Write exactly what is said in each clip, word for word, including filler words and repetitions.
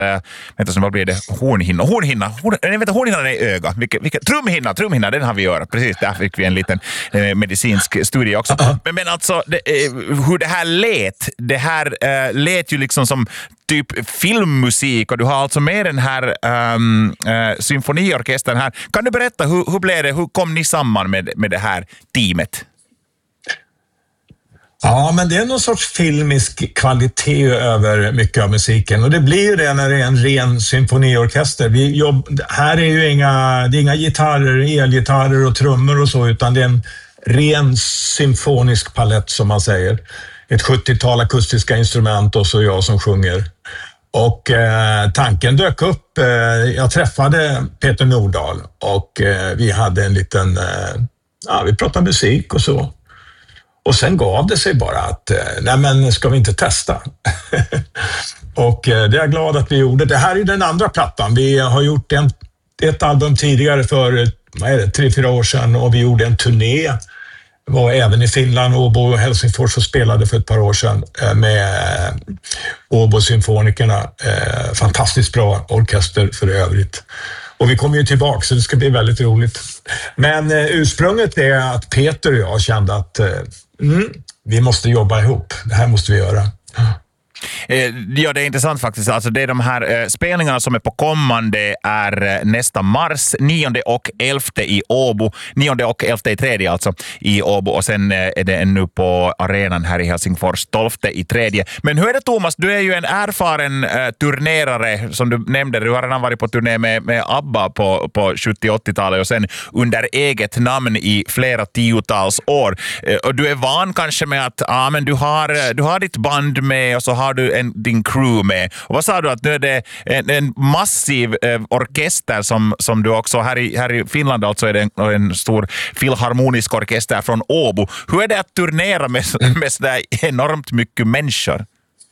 äh, vänta, vad blir det? Hornhinna. Hornhinna. Horn, nej, vänta, hornhinnan är öga. Vilket, vilket, trumhinna, trumhinna, den har vi göra. Precis, där fick vi en liten eh, medicinsk studie också. Uh-huh. Men, men alltså, det, eh, hur det här lät, det här eh, lät ju liksom som typ filmmusik och du har alltså med den här um, uh, symfoniorkestern här. Kan du berätta, hur, hur blev det, hur kom ni samman med, med det här teamet? Ja, men det är någon sorts filmisk kvalitet över mycket av musiken och det blir ju det när det är en ren symfoniorkester. Vi jobb, här är ju inga, det är inga gitarrer, elgitarrer och trummor och så, utan det är en ren symfonisk palett som man säger. Ett sjuttiotal akustiska instrument och så jag som sjunger. Och eh, tanken dök upp, eh, jag träffade Peter Nordahl och eh, vi hade en liten, eh, ja vi pratade musik och så. Och sen gav det sig bara att, nej men ska vi inte testa? Och det är jag glad att vi gjorde. Det här är den andra plattan. Vi har gjort en, ett album tidigare för, vad är det, tre, fyra år sedan och vi gjorde en turné. Var även i Finland, Åbo och Helsingfors och spelade för ett par år sedan med Åbo Symfonikerna. Fantastiskt bra orkester för övrigt. Och vi kommer ju tillbaka så det ska bli väldigt roligt. Men eh, ursprunget är att Peter och jag kände att eh, mm, vi måste jobba ihop. Det här måste vi göra. Ja, det är intressant faktiskt. Alltså det är de här eh, spelningarna som är på kommande är eh, nästa mars, nionde och elfte i Åbo. Nionde och elfte i tredje alltså i Åbo. Och sen eh, är det ännu på arenan här i Helsingfors, tolfte i tredje. Men hur är det, Thomas? Du är ju en erfaren eh, turnerare, som du nämnde. Du har redan varit på turné med, med ABBA på, på sjuttio-åttiotalet och sen under eget namn i flera tiotals år. Eh, och du är van kanske med att ah, men du, har, du har ditt band med och så har du en, din crew med. Och vad sa du att nu är det en, en massiv eh, orkester som, som du också, här i, här i Finland alltså är det en, en stor filharmonisk orkester från Åbo. Hur är det att turnera med, med sådär enormt mycket människor?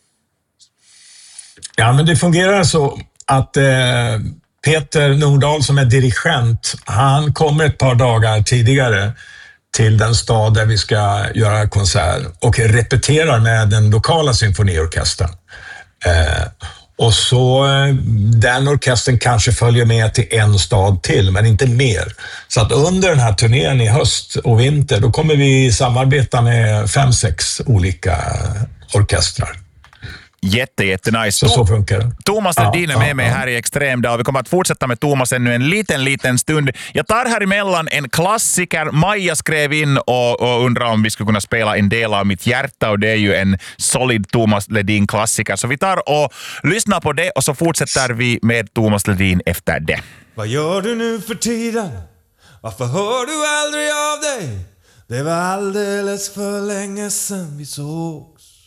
Ja, men det fungerar så att eh, Peter Nordahl som är dirigent, han kommer ett par dagar tidigare till den stad där vi ska göra konsert och repeterar med den lokala symfoniorkestern. Eh, och så den orkestern kanske följer med till en stad till, men inte mer. Så att under den här turnén i höst och vinter, då kommer vi samarbeta med fem, sex olika orkestrar. Jätte, jätte nice. Så, så funkar det. Thomas Ledin är med ja, mig ja. här i Extremdag. Vi kommer att fortsätta med Thomas ännu en liten, liten stund. Jag tar här emellan en klassiker. Maja skrev in och, och undrar om vi skulle kunna spela en del av mitt hjärta och det är ju en solid Thomas Ledin-klassiker. Så vi tar och lyssnar på det och så fortsätter vi med Thomas Ledin efter det. Vad gör du nu för tiden? Varför hör du aldrig av dig? Det var alldeles för länge sedan vi sågs.